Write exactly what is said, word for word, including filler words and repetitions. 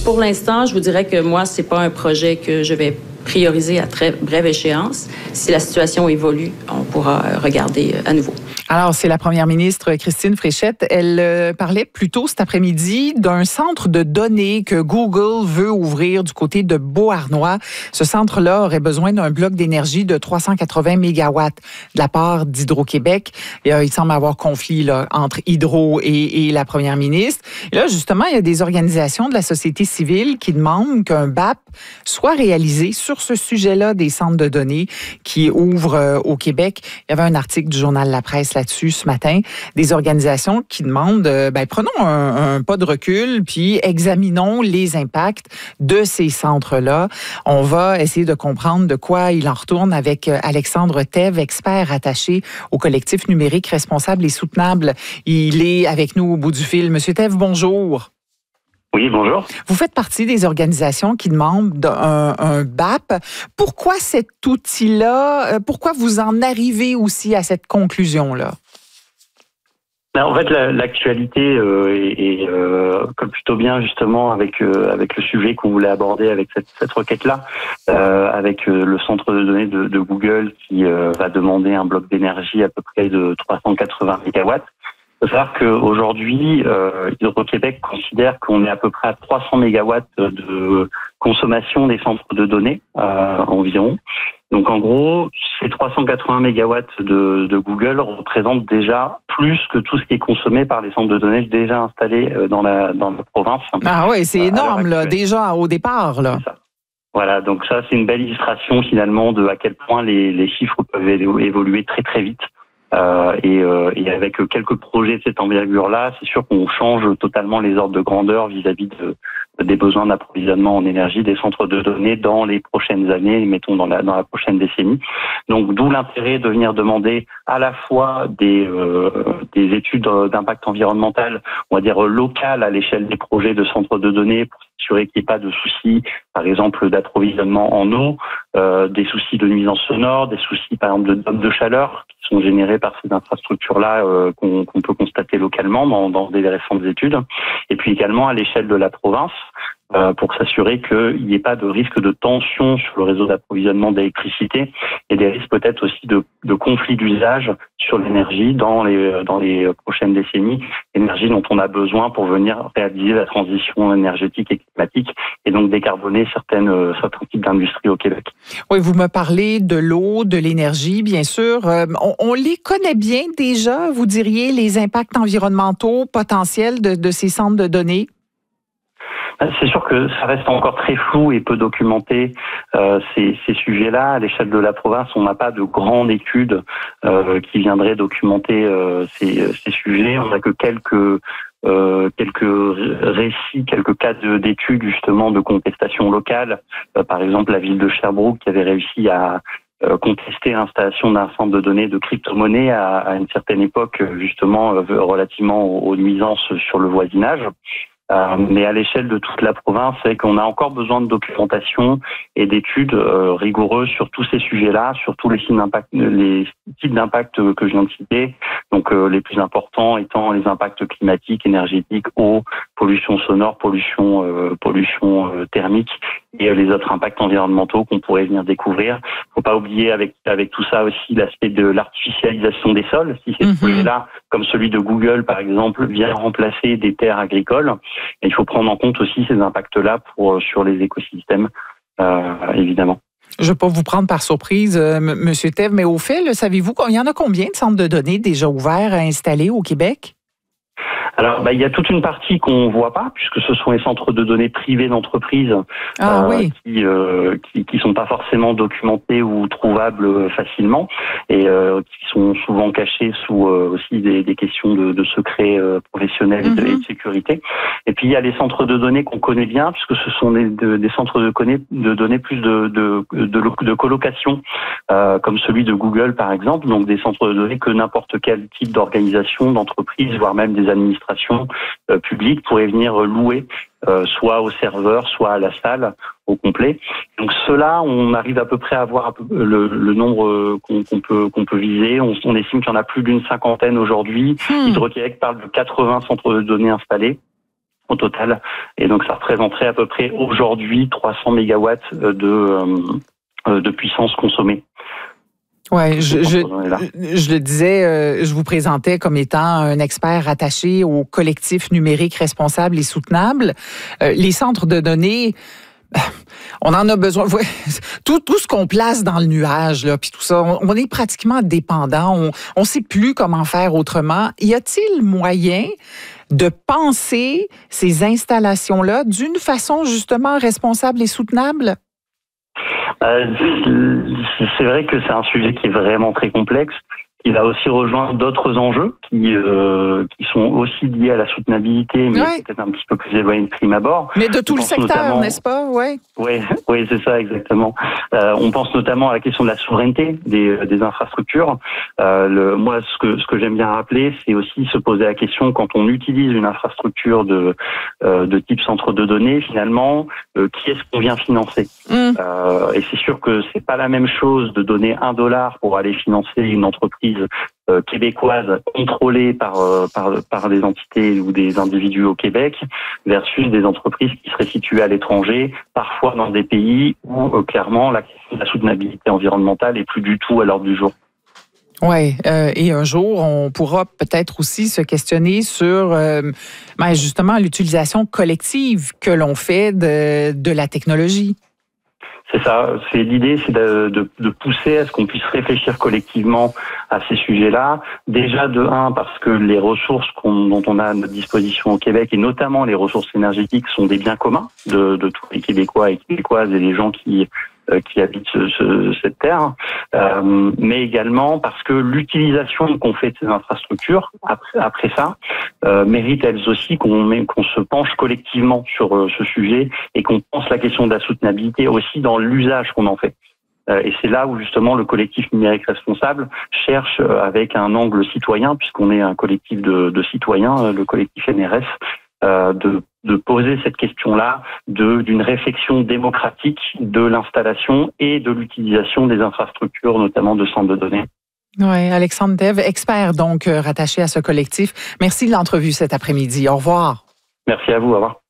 Pour l'instant, je vous dirais que moi, c'est pas un projet que je vais prioriser à très brève échéance. Si la situation évolue, on pourra regarder à nouveau. Alors, c'est la première ministre Christine Fréchette. Elle euh, parlait plus tôt cet après-midi d'un centre de données que Google veut ouvrir du côté de Beauharnois. Ce centre-là aurait besoin d'un bloc d'énergie de trois cent quatre-vingts mégawatts de la part d'Hydro-Québec. Et, euh, il semble avoir conflit là, entre Hydro et, et la première ministre. Et là, justement, il y a des organisations de la société civile qui demandent qu'un B A P soit réalisé sur ce sujet-là des centres de données qui ouvrent euh, au Québec. Il y avait un article du journal La Presse là-dessus ce matin, des organisations qui demandent, euh, ben, prenons un, un pas de recul, puis examinons les impacts de ces centres-là. On va essayer de comprendre de quoi il en retourne avec Alexandre Thèves, expert attaché au collectif numérique responsable et soutenable. Il est avec nous au bout du fil. Monsieur Thèves, bonjour. Oui, bonjour. Vous faites partie des organisations qui demandent un, un B A P. Pourquoi cet outil-là? Pourquoi vous en arrivez aussi à cette conclusion-là? En fait, la, l'actualité euh, est, est euh, comme plutôt bien justement avec euh, avec le sujet qu'on voulait aborder avec cette, cette requête-là, euh, avec euh, le centre de données de, de Google qui euh, va demander un bloc d'énergie à peu près de trois cent quatre-vingts mégawatts. Il faut savoir qu'aujourd'hui, euh, Hydro-Québec considère qu'on est à peu près à trois cents mégawatts de consommation des centres de données euh, environ. Donc en gros, ces trois cent quatre-vingts mégawatts de, de Google représentent déjà plus que tout ce qui est consommé par les centres de données déjà installés dans la dans la province. Ah oui, c'est énorme là, déjà au départ là. C'est ça. Voilà, donc ça c'est une belle illustration finalement de à quel point les, les chiffres peuvent évoluer très très vite. Euh, et, euh, et avec quelques projets de cette envergure-là, c'est sûr qu'on change totalement les ordres de grandeur vis-à-vis de, des besoins d'approvisionnement en énergie des centres de données dans les prochaines années, mettons dans la, dans la prochaine décennie. Donc d'où l'intérêt de venir demander à la fois des, euh, des études d'impact environnemental, on va dire locales à l'échelle des projets de centres de données pour s'assurer qu'il n'y ait pas de soucis, par exemple d'approvisionnement en eau, euh, des soucis de nuisance sonore, des soucis par exemple de dômes de chaleur qui sont générés par ces infrastructures-là euh, qu'on, qu'on peut constater localement dans, dans des récentes études, et puis également à l'échelle de la province, euh, pour s'assurer qu'il n'y ait pas de risque de tension sur le réseau d'approvisionnement d'électricité et des risques peut-être aussi de, de conflit d'usage sur l'énergie dans les, dans les prochaines décennies, énergie dont on a besoin pour venir réaliser la transition énergétique et climatique et donc décarboner certaines, certains types d'industries au Québec. Oui, vous me parlez de l'eau, de l'énergie, bien sûr. Euh, on, on les connaît bien déjà, vous diriez, les impacts environnementaux potentiels de, de ces centres de données? C'est sûr que ça reste encore très flou et peu documenté, euh, ces, ces sujets-là. À l'échelle de la province, on n'a pas de grandes études euh, qui viendraient documenter euh, ces, ces sujets. On n'a que quelques euh, quelques récits, quelques cas de, d'études justement de contestation locale. Euh, par exemple, la ville de Sherbrooke qui avait réussi à euh, contester l'installation d'un centre de données de crypto-monnaie à, à une certaine époque, justement euh, relativement aux, aux nuisances sur le voisinage. Euh, mais à l'échelle de toute la province, c'est qu'on a encore besoin de documentation et d'études euh, rigoureuses sur tous ces sujets-là, sur tous les types d'impact, les types d'impact que je viens de citer. Donc euh, les plus importants étant les impacts climatiques, énergétiques, eau, pollution sonore, pollution, euh, pollution euh, thermique et euh, les autres impacts environnementaux qu'on pourrait venir découvrir. Faut pas oublier avec avec tout ça aussi l'aspect de l'artificialisation des sols. Si ces mm-hmm. projets-là, comme celui de Google par exemple, viennent remplacer des terres agricoles, et il faut prendre en compte aussi ces impacts-là pour sur les écosystèmes, euh, évidemment. Je ne vais pas vous prendre par surprise, euh, M. Monsieur Thèves, mais au fait, là, savez-vous qu'il y en a combien de centres de données déjà ouverts à installer au Québec? Alors, bah, il y a toute une partie qu'on voit pas, puisque ce sont les centres de données privés d'entreprises ah, euh, oui. qui, euh, qui qui sont pas forcément documentés ou trouvables facilement, et euh, qui sont souvent cachés sous euh, aussi des, des questions de, de secret euh, professionnel mm-hmm. et, de, et de sécurité. Et puis il y a les centres de données qu'on connaît bien, puisque ce sont des, de, des centres de, connaît, de données plus de de de, de, de colocation, euh, comme celui de Google par exemple, donc des centres de données que n'importe quel type d'organisation, d'entreprise, voire même des administrations Euh, publique pourrait venir louer euh, soit au serveur, soit à la salle au complet. Donc cela, on arrive à peu près à voir le, le nombre euh, qu'on, qu'on peut qu'on peut viser. On, on estime qu'il y en a plus d'une cinquantaine aujourd'hui. Hmm. Hydro-Québec parle de quatre-vingts centres de données installés au total Et donc, ça représenterait à peu près aujourd'hui trois cents mégawatts de, euh, de puissance consommée. Oui, je, je, je le disais, euh, je vous présentais comme étant un expert attaché au collectif numérique responsable et soutenable. Euh, les centres de données, on en a besoin. Tout, tout ce qu'on place dans le nuage, là, puis tout ça, on, on est pratiquement dépendant. On ne sait plus comment faire autrement. Y a-t-il moyen de penser ces installations-là d'une façon justement responsable et soutenable? Euh, c'est vrai que c'est un sujet qui est vraiment très complexe. Il va aussi rejoindre d'autres enjeux qui euh, qui sont aussi liés à la soutenabilité, mais ouais. peut-être un petit peu plus éloignés de prime abord. Mais de tout le secteur, notamment... n'est-ce pas? Oui, oui, oui, c'est ça, exactement. Euh, on pense notamment à la question de la souveraineté des, des infrastructures. Euh, le, moi, ce que ce que j'aime bien rappeler, c'est aussi se poser la question quand on utilise une infrastructure de euh, de type centre de données, finalement, euh, qui est-ce qu'on vient financer? Mm. Euh, et c'est sûr que c'est pas la même chose de donner un dollar pour aller financer une entreprise Euh, québécoises contrôlées par, euh, par par des entités ou des individus au Québec versus des entreprises qui seraient situées à l'étranger, parfois dans des pays où euh, clairement la question de la soutenabilité environnementale est plus du tout à l'ordre du jour. Oui, euh, et un jour, on pourra peut-être aussi se questionner sur euh, ben justement l'utilisation collective que l'on fait de, de la technologie. C'est ça, c'est l'idée, c'est de, de, de pousser à ce qu'on puisse réfléchir collectivement à ces sujets-là. Déjà de un, parce que les ressources qu'on, dont on a à notre disposition au Québec, et notamment les ressources énergétiques, sont des biens communs de, de tous les Québécois et Québécoises et les gens qui euh, qui habitent ce, ce, cette terre, euh, mais également parce que l'utilisation qu'on fait de ces infrastructures après, après ça euh, mérite elles aussi qu'on, qu'on se penche collectivement sur euh, ce sujet et qu'on pense la question de la soutenabilité aussi dans l'usage qu'on en fait. Euh, et c'est là où justement le collectif numérique responsable cherche euh, avec un angle citoyen, puisqu'on est un collectif de, de citoyens, euh, le collectif N R S, euh, de de poser cette question-là de d'une réflexion démocratique de l'installation et de l'utilisation des infrastructures, notamment de centres de données. Oui, Alexandre Thèves, expert donc rattaché à ce collectif. Merci de l'entrevue cet après-midi. Au revoir. Merci à vous. Au revoir.